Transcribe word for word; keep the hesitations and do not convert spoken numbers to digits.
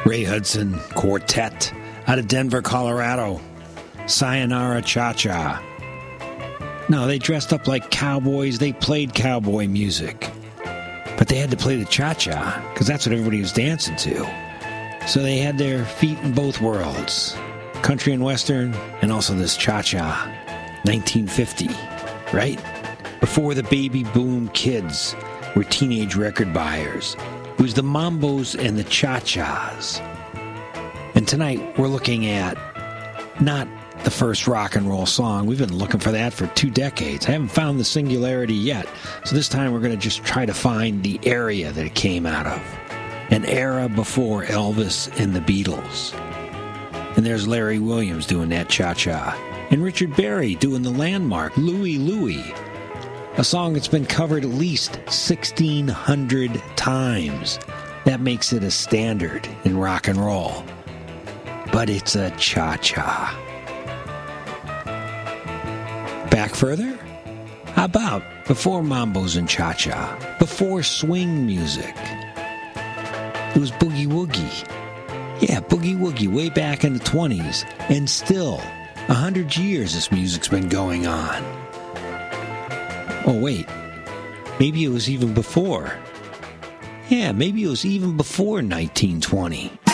Ray Hudson Quartet out of Denver, Colorado. Sayonara Cha-Cha. No, they dressed up like cowboys. They played cowboy music. But they had to play the cha-cha because that's what everybody was dancing to. So they had their feet in both worlds. Country and Western, and also this cha-cha. nineteen fifty, right? Before the baby boom kids were teenage record buyers. It was the mambos and the cha-chas. And tonight we're looking at not the first rock and roll song. We've been looking for that for two decades. I haven't found the singularity yet. So this time we're going to just try to find the area that it came out of. An era before Elvis and the Beatles. And there's Larry Williams doing that cha-cha. And Richard Berry doing the landmark, Louie Louie. A song that's been covered at least sixteen hundred times. That makes it a standard in rock and roll. But it's a cha-cha. Back further? How about before mambos and cha-cha? Before swing music? It was boogie woogie. Yeah, boogie woogie way back in the twenties. And still, a hundred years this music's been going on. Oh, wait. Maybe it was even before. Yeah, maybe it was even before nineteen twenty.